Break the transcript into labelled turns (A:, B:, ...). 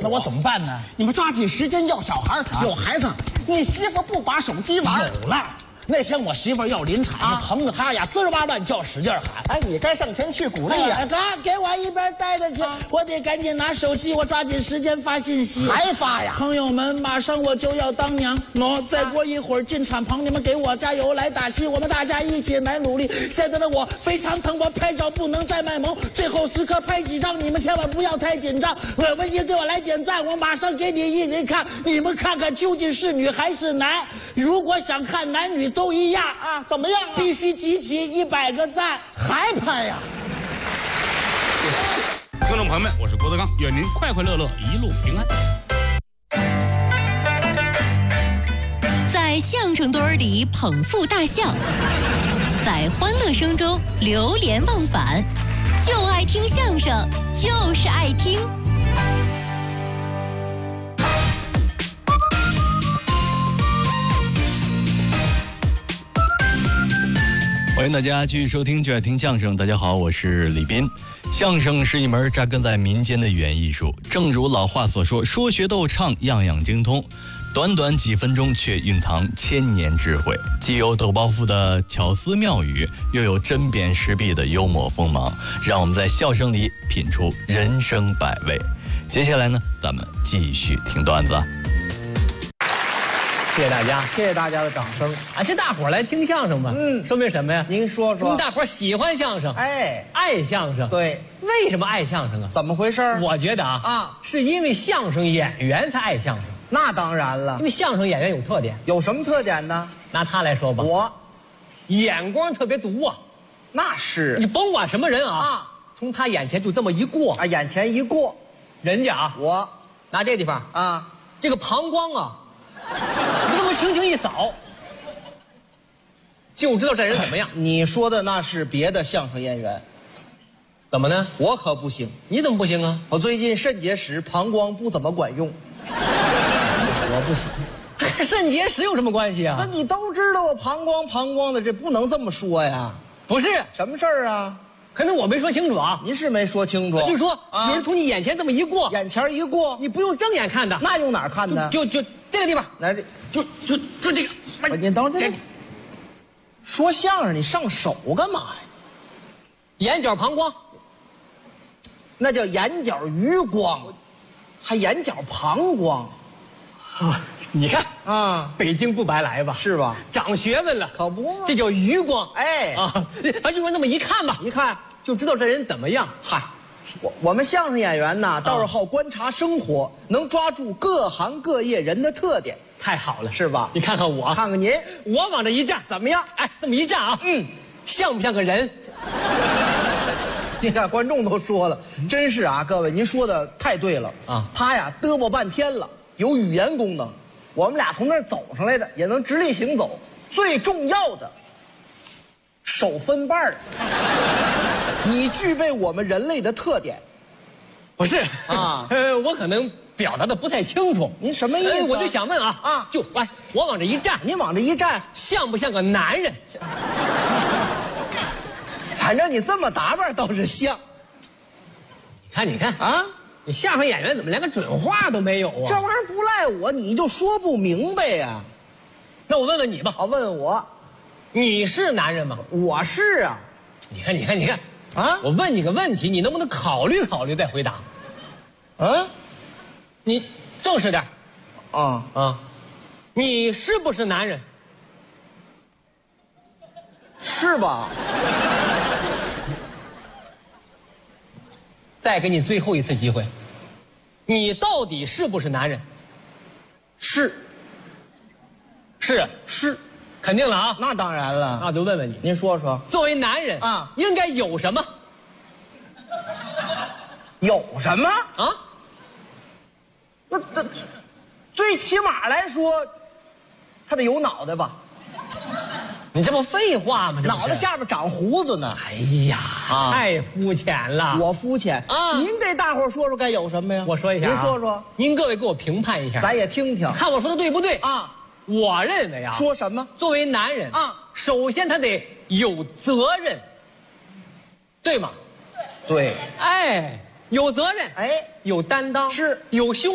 A: 那我怎么办呢？
B: 你们抓紧时间要小孩，有孩子。你媳妇不把手机玩？
A: 有了。那天我媳妇要临产，疼得她呀滋儿哇乱叫，使劲喊。
B: 哎，你该上前去鼓励呀！
A: 给我一边待着去，我得赶紧拿手机，我抓紧时间发信息。
B: 还发呀？
A: 朋友们，马上我就要当娘，再过一会儿进产棚，你们给我加油来打气，我们大家一起来努力。现在的我非常疼，我拍照不能再卖萌，最后时刻拍几张，你们千万不要太紧张。文姐给我来点赞，我马上给你一人看，你们看看究竟是女还是男？如果想看男女都一样
B: 啊，怎么样啊？
A: 必须集齐100个赞，
B: 还拍呀？
C: 听众朋友们，我是郭德纲，愿您快快乐乐，一路平安。
D: 在相声堆儿里捧腹大笑，在欢乐声中流连忘返，就爱听相声，就是爱听。
E: 欢迎大家继续收听就爱听相声。大家好，我是李斌。相声是一门扎根在民间的语言艺术，正如老话所说，说学逗唱样样精通，短短几分钟却蕴藏千年智慧，既有抖包袱的巧思妙语，又有针砭时弊的幽默锋芒，让我们在笑声里品出人生百味。接下来呢，咱们继续听段子。
F: 谢谢大家，
B: 谢谢大家的掌声。
F: 谢谢大伙儿来听相声吧。说明什么呀？
B: 您说说。
F: 大伙儿喜欢相声，爱相声。
B: 对，
F: 为什么爱相声啊？
B: 怎么回事？
F: 我觉得是因为相声演员才爱相声。
B: 那当然了，
F: 因为相声演员有特点。
B: 有什么特点呢？
F: 拿他来说吧，
B: 我
F: 眼光特别毒啊。
B: 那是。
F: 你甭管什么人啊，从他眼前就这么一过
B: 眼前一过，
F: 人家
B: 我
F: 拿这地方这个膀胱你这么轻轻一扫，就知道这人怎么样。
B: 你说的那是别的相声演员，
F: 怎么呢？
B: 我可不行。
F: 你怎么不行啊？
B: 我最近肾结石，膀胱不怎么管用，我不行。
F: 肾结石有什么关系啊？
B: 那你都知道我膀胱的，这不能这么说呀。
F: 不是
B: 什么事儿啊？
F: 可能我没说清楚啊。
B: 您是没说清楚。
F: 就说有人从你眼前这么一过，
B: 眼前一过，
F: 你不用正眼看的，
B: 那用哪儿看呢？
F: 就这个地方，
B: 来这，
F: 就这个。
B: 你等会儿，说相声你上手干嘛呀？
F: 眼角膀胱，
B: 那叫眼角余光，还眼角膀胱。
F: 你看北京不白来吧？
B: 是吧？
F: 长学问了，
B: 可不嘛。
F: 这叫余光。
B: 咱
F: 就说那么一看吧，
B: 一看
F: 就知道这人怎么样。
B: 嗨，我们相声演员呢，倒是好观察生活，能抓住各行各业人的特点。
F: 太好了，
B: 是吧？
F: 你看看我，
B: 看看您，
F: 我往这一站怎么样？这么一站像不像个人？
B: 你看观众都说了，真是各位，您说的太对了他呀嘚啵半天了，有语言功能，我们俩从那儿走上来的，也能直立行走。最重要的，手分瓣儿。你具备我们人类的特点。
F: 不是我可能表达的不太清楚。
B: 您什么意思？
F: 我就想问就来，我往这一站，
B: 您往这一站，
F: 像不像个男人？
B: 反正你这么打扮倒是像。
F: 你看你相声演员怎么连个准话都没有啊？
B: 这玩意儿不赖我，你就说不明白呀。
F: 那我问问你吧。
B: 好，问我，
F: 你是男人吗？
B: 我是啊。
F: 你看我问你个问题，你能不能考虑考虑再回答？你正式点。你是不是男人？
B: 是吧？
F: 再给你最后一次机会，你到底是不是男人？
B: 是，
F: 肯定了
B: 那当然了。
F: 那我就问问你，
B: 您说说，
F: 作为男人应该有什么？
B: 有什么那最起码来说，他得有脑袋吧？
F: 你这不废话吗？
B: 脑袋下边长胡子呢。
F: 哎呀，太肤浅了。
B: 我肤浅您给大伙说说该有什么呀？
F: 我说一下，
B: 您说说。
F: 您各位给我评判一下，
B: 咱也听听，
F: 看我说的对不对我认为
B: 说什么？
F: 作为男人首先他得有责任，对吗？
B: 对。
F: 有责任，
B: 有担当，
F: 是有胸。